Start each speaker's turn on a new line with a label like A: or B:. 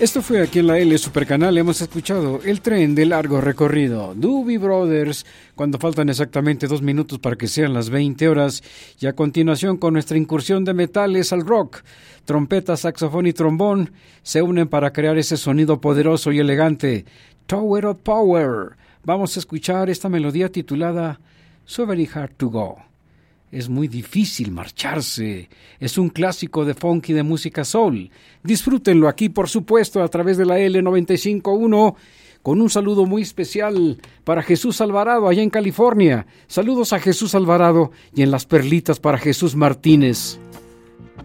A: Esto fue aquí en la L Supercanal. Hemos escuchado El tren de largo recorrido, Doobie Brothers, cuando faltan exactamente 2 minutos para que sean las 20 horas. Y a continuación, con nuestra incursión de metales al rock, trompeta, saxofón y trombón se unen para crear ese sonido poderoso y elegante. Tower of Power. Vamos a escuchar esta melodía titulada So Very Hard to Go. Es muy difícil marcharse. Es un clásico de funk y de música soul. Disfrútenlo aquí, por supuesto, a través de la L95.1, con un saludo muy especial para Jesús Alvarado, allá en California. Saludos a Jesús Alvarado y en Las Perlitas para Jesús Martínez.